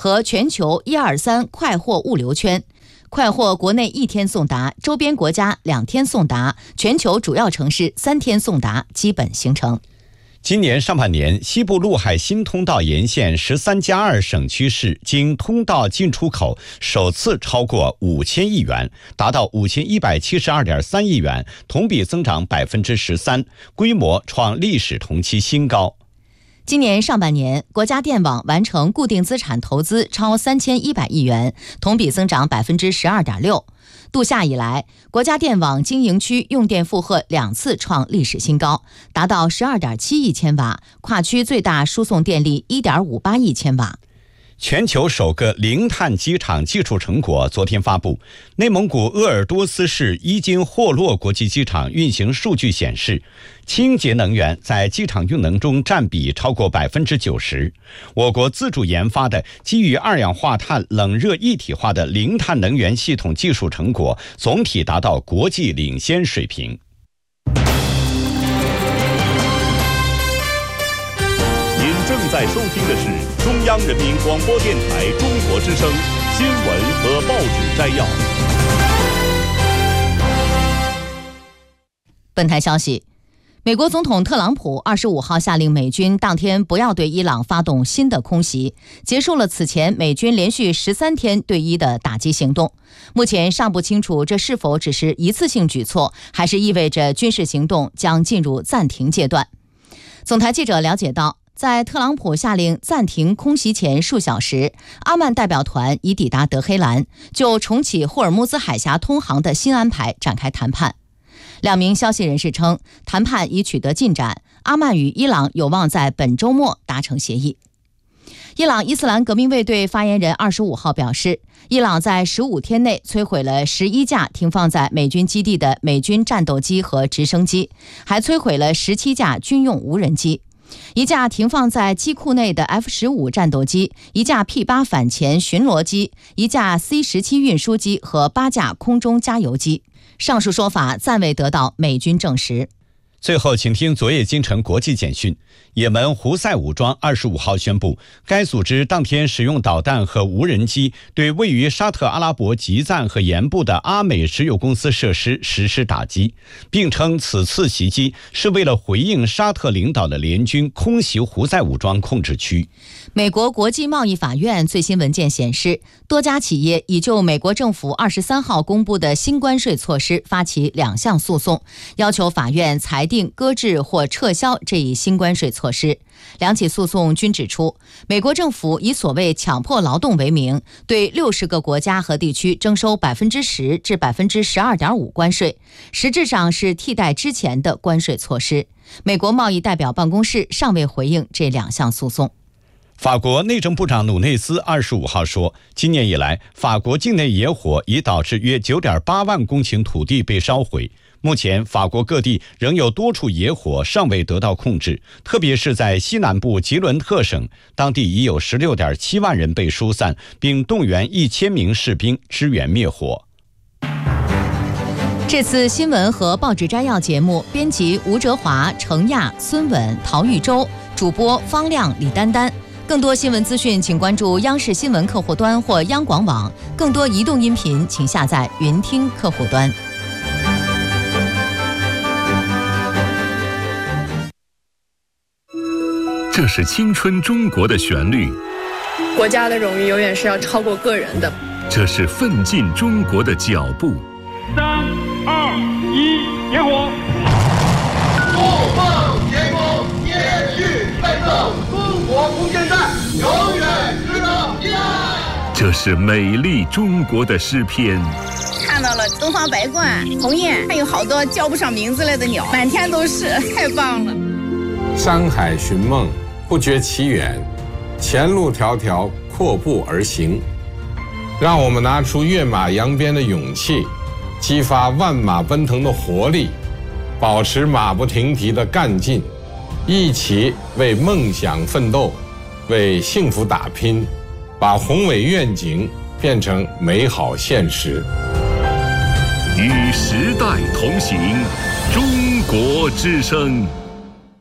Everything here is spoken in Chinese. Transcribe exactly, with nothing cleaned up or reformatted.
和全球一二三快货物流圈。快货国内一天送达，周边国家两天送达，全球主要城市三天送达基本形成。 今年上半年，西部陆海新通道沿线十三加二省区市经通道进出口首次超过五千亿元，达到五千一百七十二点三亿元，同比增长百分之十三，规模创历史同期新高。 今年上半年，国家电网完成固定资产投资超三千一百亿元，同比增长百分之十二点六。度夏以来，国家电网经营区用电负荷两次创历史新高，达到十二点七亿千瓦，跨区最大输送电力一点五八亿千瓦。 全球首个零碳机场技术成果昨天发布。内蒙古鄂尔多斯市伊金霍洛国际机场运行数据显示，清洁能源在机场用能中占比超过百分之九十。我国自主研发的基于二氧化碳冷热一体化的零碳能源系统技术成果总体达到国际领先水平。 您正在收听的是中央人民广播电台中国之声新闻和报纸摘要。 本台消息，美国总统特朗普二十五号下令美军当天不要对伊朗发动新的空袭，结束了此前美军连续十三天对伊的打击行动。目前尚不清楚这是否只是一次性举措，还是意味着军事行动将进入暂停阶段。总台记者了解到，在特朗普下令暂停空袭前数小时，阿曼代表团已抵达德黑兰，就重启霍尔木兹海峡通航的新安排展开谈判。两名消息人士称，谈判已取得进展，阿曼与伊朗有望在本周末达成协议。伊朗伊斯兰革命卫队发言人二十五号表示，伊朗在十五天内摧毁了十一架停放在美军基地的美军战斗机和直升机，还摧毁了十七架军用无人机。一架停放在机库内的 F 十五 战斗机，一架 P 八 反潜巡逻机，一架 C 十七 运输机和八架空中加油机。上述说法暂未得到美军证实。 最后，请听昨夜今晨国际简讯。也门胡塞武装二十五号宣布，该组织当天使用导弹和无人机对位于沙特阿拉伯吉赞和盐部的阿美石油公司设施实施打击，并称此次袭击是为了回应沙特领导的联军空袭胡塞武装控制区。 美国国际贸易法院最新文件显示，多家企业已就美国政府二十三号公布的新关税措施发起两项诉讼，要求法院裁定搁置或撤销这一新关税措施。两起诉讼均指出，美国政府以所谓强迫劳动为名，对六十个国家和地区征收百分之十至百分之十二点五关税，实质上是替代之前的关税措施。美国贸易代表办公室尚未回应这两项诉讼。 法国内政部长努内斯二十五号说，今年以来，法国境内野火已导致约 九点八万公顷土地被烧毁。目前，法国各地仍有多处野火尚未得到控制，特别是在西南部吉伦特省，当地已有 十六点七万人被疏散，并动员一千名士兵支援灭火。 这次新闻和报纸摘要节目，编辑吴哲华、程亚、孙稳、陶玉洲，主播方亮、李丹丹。更多新闻资讯，请关注央视新闻客户端或央广网。更多移动音频，请下载云听客户端。 这是青春中国的旋律， 国家的荣誉永远是要超过个人的。 这是奋进中国的脚步。 三二一，点火！ 不放前锋，延续奋斗，中国空间站永远值得依赖。 这是美丽中国的诗篇。 看到了东方白鹳、鸿雁，还有好多叫不上名字来的鸟，满天都是，太棒了。 山海寻梦，不觉其远，前路迢迢，阔步而行。让我们拿出跃马扬鞭的勇气，激发万马奔腾的活力，保持马不停蹄的干劲，一起为梦想奋斗，为幸福打拼，把宏伟愿景变成美好现实。 与时代同行，中国之声。